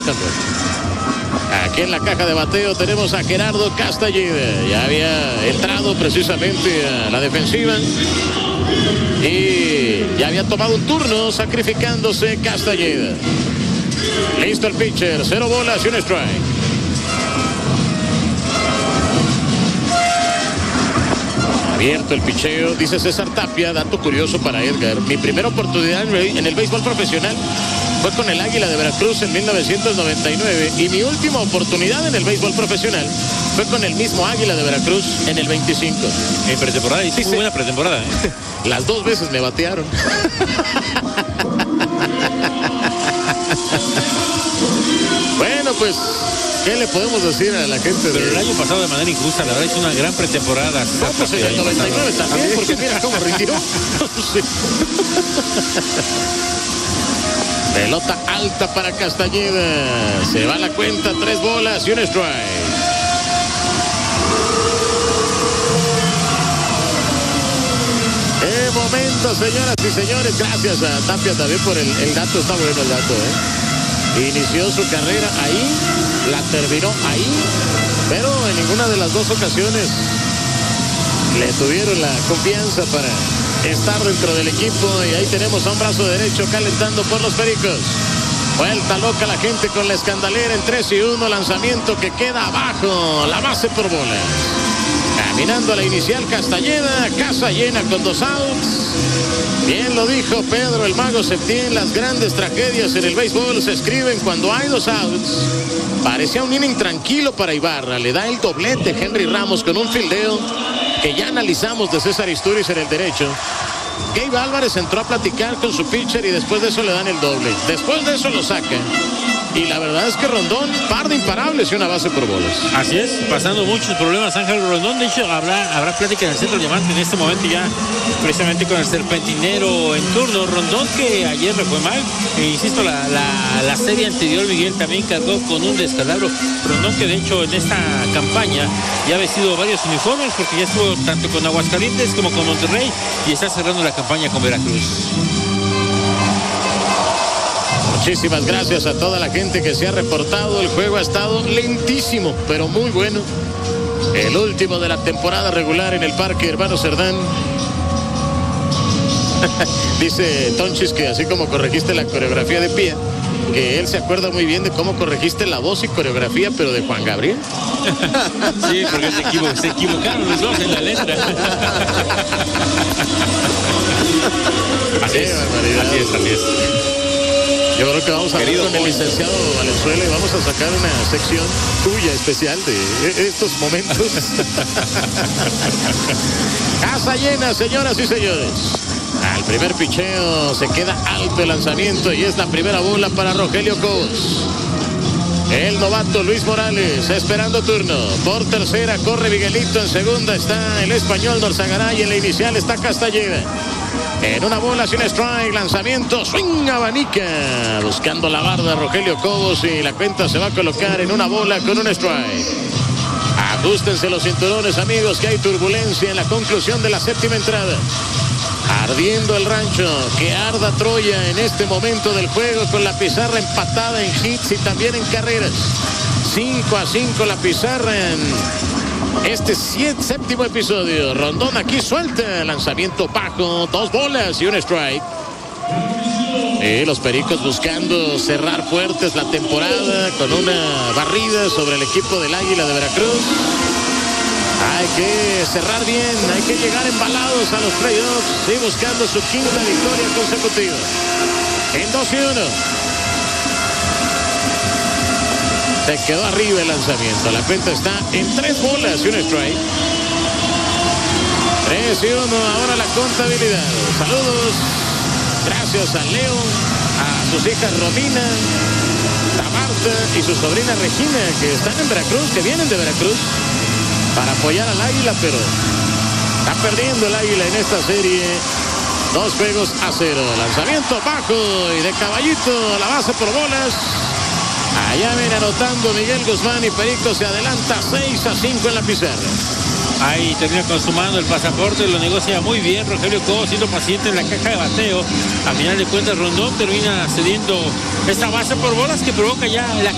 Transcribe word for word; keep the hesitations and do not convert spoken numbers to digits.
Aquí en la caja de bateo tenemos a Gerardo Castañeda. Ya había entrado precisamente a la defensiva y ya había tomado un turno sacrificándose Castañeda. Listo el pitcher, cero bolas y un strike. Abierto el picheo, dice César Tapia, dato curioso para Edgar. Mi primera oportunidad en el béisbol profesional fue con el Águila de Veracruz en mil novecientos noventa y nueve y mi última oportunidad en el béisbol profesional fue con el mismo Águila de Veracruz en el veinticinco. En pretemporada, y sí, muy buena pretemporada, ¿eh? Las dos veces me batearon. Bueno, pues, ¿qué le podemos decir a la gente? Pero de... el año pasado de manera injusta, la verdad es una gran pretemporada. No, pues en el noventa y nueve también, porque mira cómo retiró. Sí. Pelota alta para Castañeda. Se va la cuenta, tres bolas y un strike. ¡Qué momento, señoras y señores! Gracias a Tapia también por el, el dato, está bueno el dato, ¿eh? Inició su carrera ahí, la terminó ahí, pero en ninguna de las dos ocasiones le tuvieron la confianza para estar dentro del equipo. Y ahí tenemos a un brazo derecho calentando por los Pericos. Vuelta loca la gente con la escandalera en tres y uno, lanzamiento que queda abajo, la base por bolas. Caminando a la inicial Castañeda, casa llena con dos outs. Bien lo dijo Pedro el Mago Septién, las grandes tragedias en el béisbol se escriben cuando hay dos outs. Parecía un inning tranquilo para Ibarra, le da el doblete Henry Ramos con un fildeo que ya analizamos de César Isturiz en el derecho. Gabe Álvarez entró a platicar con su pitcher y después de eso le dan el doble. Después de eso lo saca. Y la verdad es que Rondón, par de imparables y una base por bolas. Así es, pasando muchos problemas Ángel Rondón. De hecho, habrá, habrá plática en el centro diamante en este momento ya, precisamente con el serpentinero en turno. Rondón, que ayer le fue mal. E insisto, la, la, la serie anterior, Miguel, también cargó con un descalabro. Rondón, que de hecho en esta campaña ya ha vestido varios uniformes, porque ya estuvo tanto con Aguascalientes como con Monterrey y está cerrando la campaña con Veracruz. Muchísimas gracias a toda la gente que se ha reportado. El juego ha estado lentísimo, pero muy bueno. El último de la temporada regular en el Parque Hermano Cerdán. Dice Tonchis que así como corregiste la coreografía de Pía, que él se acuerda muy bien de cómo corregiste la voz y coreografía, pero de Juan Gabriel. Sí, porque se, equivo se equivocaron los dos en la letra. Así es, así es, así es. Yo creo que vamos a hablar con el licenciado Valenzuela y vamos a sacar una sección tuya especial de estos momentos. Casa llena, señoras y señores. Al primer picheo se queda alto el lanzamiento y es la primera bola para Rogelio Cobos. El novato Luis Morales esperando turno. Por tercera corre Miguelito, en segunda está el español Norzagaray, en la inicial está Castañeda. En una bola sin strike, lanzamiento, swing, abanica, buscando la barda Rogelio Cobos y la cuenta se va a colocar en una bola con un strike. Ajustense los cinturones, amigos, que hay turbulencia en la conclusión de la séptima entrada. Ardiendo el rancho, que arda Troya en este momento del juego con la pizarra empatada en hits y también en carreras. cinco a cinco la pizarra en este siete, séptimo episodio. Rondón aquí suelta, lanzamiento bajo, dos bolas y un strike. Y los Pericos buscando cerrar fuertes la temporada con una barrida sobre el equipo del Águila de Veracruz. Hay que cerrar bien, hay que llegar embalados a los playoffs y buscando su quinta victoria consecutiva. En dos y uno. Se quedó arriba el lanzamiento. La cuenta está en tres bolas y un strike. tres y uno. Ahora la contabilidad. Saludos. Gracias a Leo, a sus hijas Romina, Tamarta y su sobrina Regina, que están en Veracruz, que vienen de Veracruz para apoyar al Águila, pero está perdiendo el Águila en esta serie. Dos juegos a cero. Lanzamiento bajo y de caballito, la base por bolas. Allá viene anotando Miguel Guzmán y Perico se adelanta seis a cinco en la pizarra. Ahí termina consumando el pasaporte, lo negocia muy bien Rogelio Cobos, siendo paciente en la caja de bateo. A final de cuentas Rondón termina cediendo esta base por bolas que provoca ya la